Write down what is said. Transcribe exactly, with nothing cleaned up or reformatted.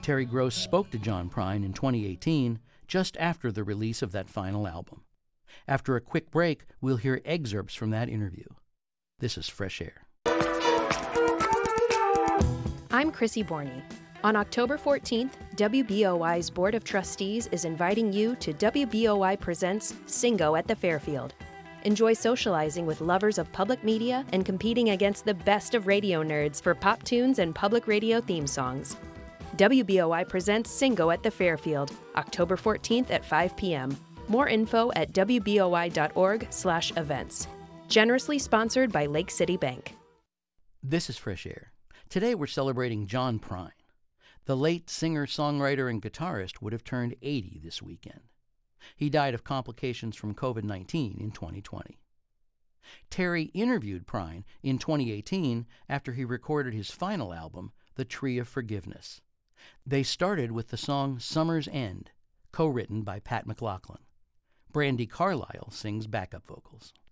Terry Gross spoke to John Prine in twenty eighteen, just after the release of that final album. After a quick break, we'll hear excerpts from that interview. This is Fresh Air. I'm Chrissy Borney. On October fourteenth, W B O I's Board of Trustees is inviting you to W B O I Presents Singo at the Fairfield. Enjoy socializing with lovers of public media and competing against the best of radio nerds for pop tunes and public radio theme songs. W B O I presents Singo at the Fairfield, October fourteenth at five p.m. More info at w b o i dot org slash events. Generously sponsored by Lake City Bank. This is Fresh Air. Today we're celebrating John Prine. The late singer, songwriter, and guitarist would have turned eighty this weekend. He died of complications from covid nineteen in twenty twenty. Terry interviewed Prine in twenty eighteen after he recorded his final album, The Tree of Forgiveness. They started with the song Summer's End, co-written by Pat McLaughlin. Brandi Carlile sings backup vocals.